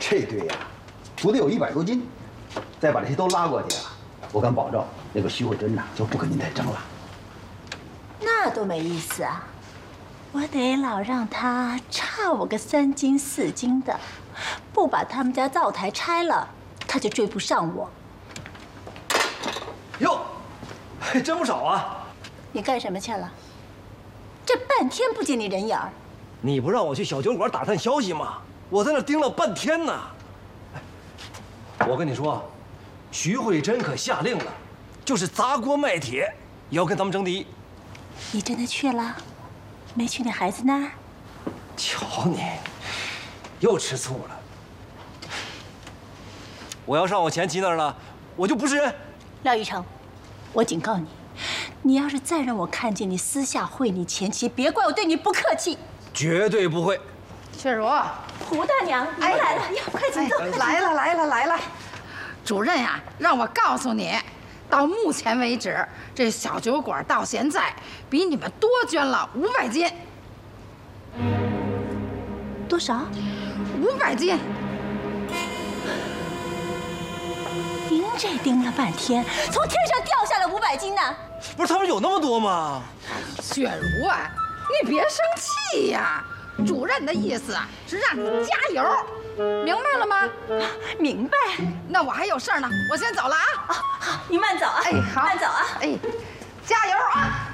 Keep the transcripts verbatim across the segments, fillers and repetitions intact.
这堆呀，足得有一百多斤。再把这些都拉过去啊，我敢保证，那个徐慧珍呐就不跟您再争了。 那多没意思啊！我得老让他差我个三斤四斤的，不把他们家灶台拆了，他就追不上我。 哟，还真不少啊！ 你干什么去了？这半天不见你人影儿。 你不让我去小酒馆打探消息吗？我在那盯了半天呢。我跟你说，徐慧珍可下令了，就是砸锅卖铁，也要跟咱们争第一。 你真的去了？没去那孩子那儿？ 瞧你，又吃醋了。我要上我前妻那儿了，我就不是人。 廖玉成，我警告你，你要是再让我看见你私下会你前妻，别怪我对你不客气。 绝对不会。 雪茹， 胡大娘，您来了，呀，快请坐。 来了，来了，来了。主任呀，让我告诉你，到目前为止，这小酒馆到现在比你们多捐了五百斤。 多少？ 五百斤。 您这盯了半天，从天上掉下来五百斤呢？ 不是他们有那么多吗？ 雪茹啊，你别生气呀。主任的意思是让你加油，明白了吗？ 明白。 那我还有事儿呢，我先走了啊。 啊，好，你慢走啊。 哎，好， 慢走啊。 哎，加油啊！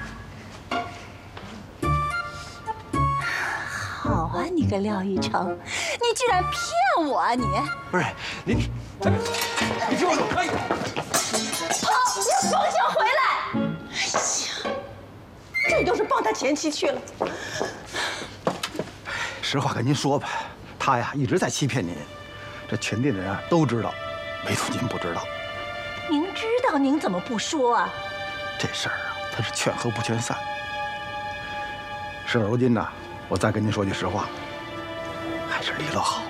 好啊，你个廖玉成，你居然骗我啊你！ 不是你，你听我说，哎， 跑，你放心回来。哎呀，这都是帮他前妻去了。 实话跟您说吧，他呀一直在欺骗您，这全店的人啊都知道，唯独您不知道。 您知道，您怎么不说啊？ 这事儿啊，他是劝和不劝散。事到如今呢，我再跟您说句实话，还是离了好。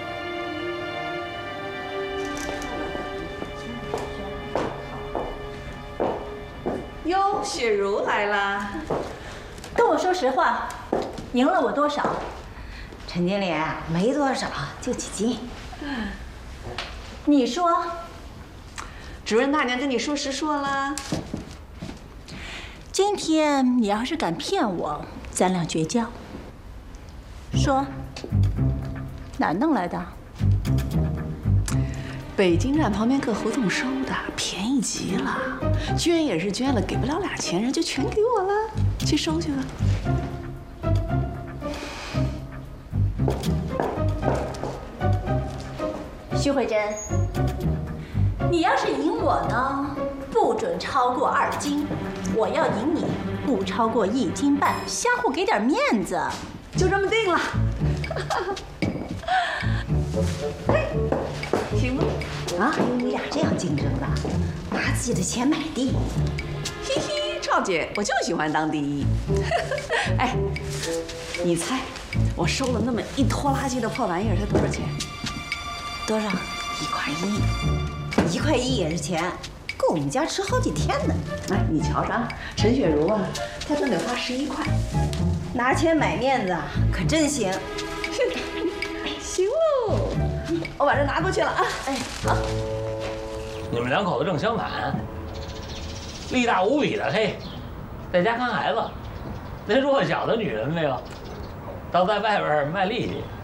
哟，雪茹来了， 跟我说实话，赢了我多少？ 陈经理没多少，就几斤。 你说， 主任大娘跟你说实说了。 今天你要是敢骗我，咱俩绝交。说，哪儿弄来的？ 北京站旁边各胡同收的，便宜极了。捐也是捐了，给不了俩钱，人就全给我了。去收去吧。 徐慧珍，你要是赢我呢，不准超过二斤；我要赢你，不超过一斤半。相互给点面子， 就这么定了。行吗？啊，你俩这样竞争的，拿自己的钱买地。 嘿嘿，赵姐，我就喜欢当第一。哎，你猜，我收了那么一拖拉机的破玩意儿，才多少钱？ 多少？一块一，一块一也是钱，够我们家吃好几天呢。 哎，你瞧着啊，陈雪茹啊，她就得花十一块， 拿钱买面子，可真行。 行喽，我把这拿过去了啊。 哎，好。 你们两口子正相反，力大无比的嘿，在家看孩子，那弱小的女人没有，倒在外边卖力气。